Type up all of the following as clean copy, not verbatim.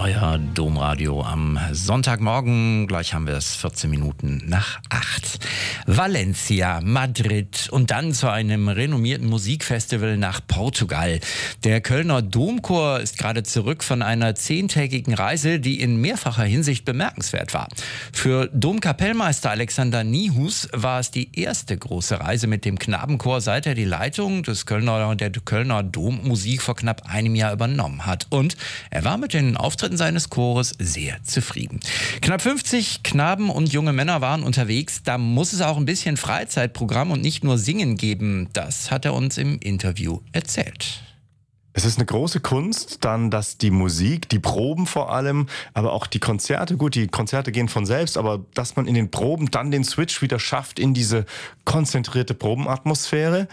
Euer Domradio am Sonntagmorgen. Gleich haben wir es 14 Minuten nach 8. Valencia, Madrid und dann zu einem renommierten Musikfestival nach Portugal. Der Kölner Domchor ist gerade zurück von einer 10-tägigen Reise, die in mehrfacher Hinsicht bemerkenswert war. Für Domkapellmeister Alexander Nihus war es die erste große Reise mit dem Knabenchor, seit er die Leitung der Kölner Dommusik vor knapp einem Jahr übernommen hat. Und er war mit den Auftritten seines Chores sehr zufrieden. Knapp 50 Knaben und junge Männer waren unterwegs. Da muss es auch ein bisschen Freizeitprogramm und nicht nur Singen geben. Das hat er uns im Interview erzählt. Es ist eine große Kunst, dann, dass die Musik, die Proben vor allem, aber auch die Konzerte, gut, die Konzerte gehen von selbst, aber dass man in den Proben dann den Switch wieder schafft in diese konzentrierte Probenatmosphäre.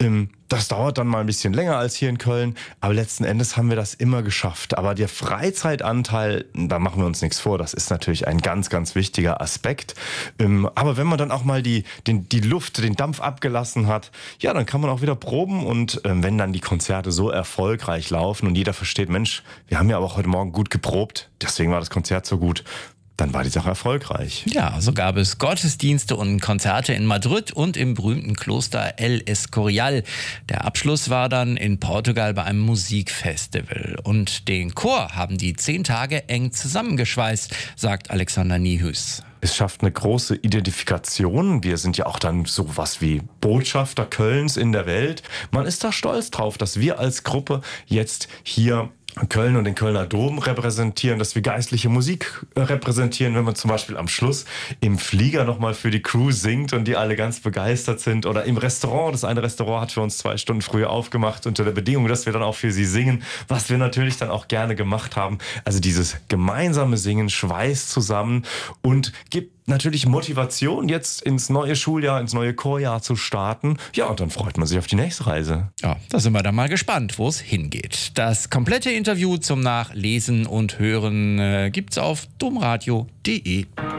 Das dauert dann mal ein bisschen länger als hier in Köln, aber letzten Endes haben wir das immer geschafft. Aber der Freizeitanteil, da machen wir uns nichts vor, das ist natürlich ein ganz, ganz wichtiger Aspekt. Aber wenn man dann auch mal die Luft, den Dampf abgelassen hat, ja, dann kann man auch wieder proben und wenn dann die Konzerte so erfolgreich laufen und jeder versteht, Mensch, wir haben ja aber auch heute Morgen gut geprobt, deswegen war das Konzert so gut. Dann war die Sache erfolgreich. Ja, so gab es Gottesdienste und Konzerte in Madrid und im berühmten Kloster El Escorial. Der Abschluss war dann in Portugal bei einem Musikfestival. Und den Chor haben die 10 Tage eng zusammengeschweißt, sagt Alexander Nihus. Es schafft eine große Identifikation. Wir sind ja auch dann sowas wie Botschafter Kölns in der Welt. Man ist da stolz drauf, dass wir als Gruppe jetzt hier Köln und den Kölner Dom repräsentieren, dass wir geistliche Musik repräsentieren, wenn man zum Beispiel am Schluss im Flieger nochmal für die Crew singt und die alle ganz begeistert sind, oder im Restaurant. Das eine Restaurant hat für uns 2 Stunden früher aufgemacht unter der Bedingung, dass wir dann auch für sie singen, was wir natürlich dann auch gerne gemacht haben. Also dieses gemeinsame Singen schweißt zusammen und gibt natürlich Motivation, jetzt ins neue Schuljahr, ins neue Chorjahr zu starten. Ja, und dann freut man sich auf die nächste Reise. Ja, da sind wir dann mal gespannt, wo es hingeht. Das komplette Interview zum Nachlesen und Hören gibt's auf domradio.de.